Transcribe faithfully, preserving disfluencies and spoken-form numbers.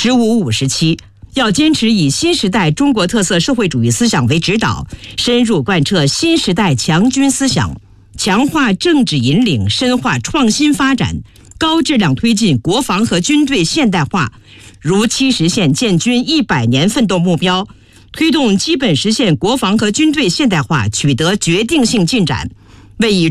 十五五十七，要坚持以新时代中国特色社会主义思想为指导，深入贯彻新时代强军思想，强化政治引领，深化创新发展，高质量推进国防和军队现代化，如期实现建军一百年奋斗目标，推动基本实现国防和军队现代化取得决定性进展，为以